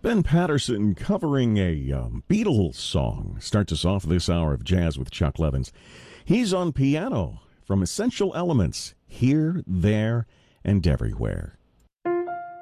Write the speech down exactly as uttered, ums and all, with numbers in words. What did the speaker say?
Ben Patterson covering a um, Beatles song starts us off this hour of Jazz with Chuck Levins. He's on piano from Essential Elements, Here, There, and Everywhere.